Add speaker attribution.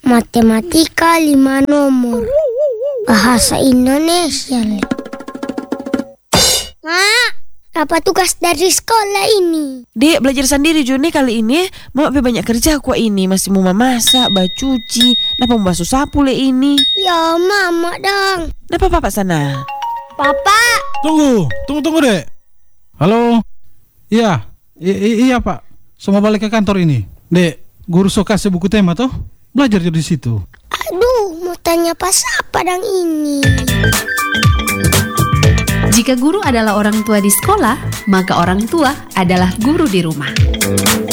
Speaker 1: Matematika 5 nomor. Bahasa Indonesia. Mak, apa tugas dari sekolah ini?
Speaker 2: Dek, belajar sendiri Joni kali ini. Mau banyak kerja aku ini. Masih mau memasak, cuci. Kenapa mau basuh sapu le ini?
Speaker 1: Ya, mama dong.
Speaker 2: Kenapa papa sana?
Speaker 1: Papa.
Speaker 3: Tunggu dek. Halo. Iya, iya pak. Semua balik ke kantor ini. Dek, guru so kasih buku tema toh. Belajar di situ.
Speaker 1: Aduh, mau tanya pas apa dang ini?
Speaker 4: Jika guru adalah orang tua di sekolah, maka orang tua adalah guru di rumah.